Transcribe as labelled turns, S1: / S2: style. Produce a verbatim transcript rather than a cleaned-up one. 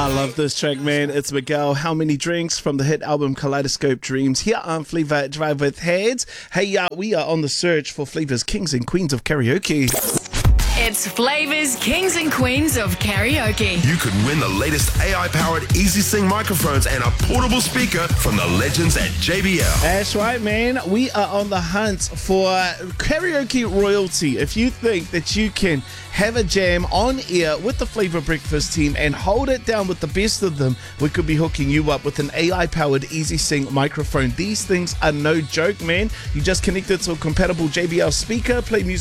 S1: I love this track, man. It's Miguel, How Many Drinks, from the hit album Kaleidoscope Dreams, here on Flavor Drive with Heads. Hey, uh, we are on the search for Flavor's Kings and Queens of Karaoke.
S2: It's Flavor's Kings and Queens of Karaoke.
S3: You could win the latest A I-powered Easy Sing microphones and a portable speaker from the legends at J B L.
S1: That's right, man. We are on the hunt for karaoke royalty. If you think that you can have a jam on air with the Flavor Breakfast team and hold it down with the best of them, we could be hooking you up with an A I-powered Easy Sing microphone. These things are no joke, man. You just connect it to a compatible J B L speaker, play music